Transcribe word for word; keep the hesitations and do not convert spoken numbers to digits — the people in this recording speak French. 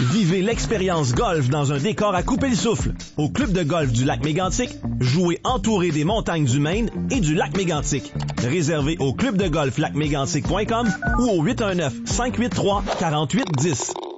Vivez l'expérience golf dans un décor à couper le souffle. Au Club de golf du lac Mégantic, jouez entouré des montagnes du Maine et du lac Mégantic. Réservé au club de golf lac mégantic point com ou au huit un neuf, cinq huit trois, quatre huit un zéro.